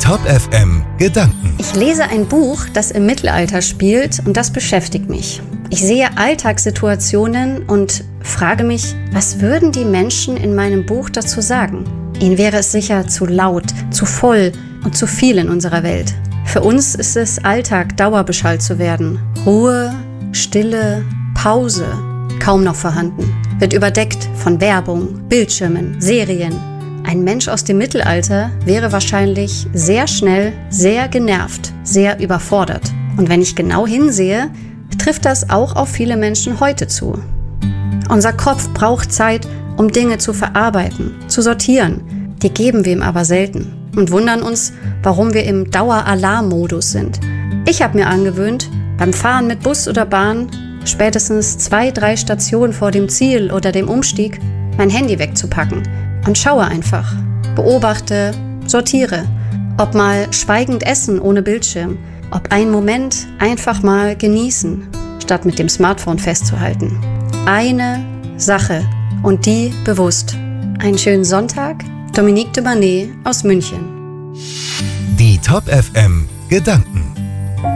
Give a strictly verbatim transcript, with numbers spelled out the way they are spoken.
Top F M Gedanken. Ich lese ein Buch, das im Mittelalter spielt, und das beschäftigt mich. Ich sehe Alltagssituationen und frage mich, was würden die Menschen in meinem Buch dazu sagen? Ihnen wäre es sicher zu laut, zu voll und zu viel in unserer Welt. Für uns ist es Alltag, dauerbeschallt zu werden. Ruhe, Stille, Pause, kaum noch vorhanden. Wird überdeckt von Werbung, Bildschirmen, Serien. Ein Mensch aus dem Mittelalter wäre wahrscheinlich sehr schnell, sehr genervt, sehr überfordert. Und wenn ich genau hinsehe, trifft das auch auf viele Menschen heute zu. Unser Kopf braucht Zeit, um Dinge zu verarbeiten, zu sortieren. Die geben wir ihm aber selten und wundern uns, warum wir im Daueralarmmodus sind. Ich habe mir angewöhnt, beim Fahren mit Bus oder Bahn, spätestens zwei, drei Stationen vor dem Ziel oder dem Umstieg, mein Handy wegzupacken und schaue einfach, beobachte, sortiere, ob mal schweigend essen ohne Bildschirm, ob einen Moment einfach mal genießen, statt mit dem Smartphone festzuhalten. Eine Sache und die bewusst. Einen schönen Sonntag, Dominique de Manet aus München. Die Top F M Gedanken.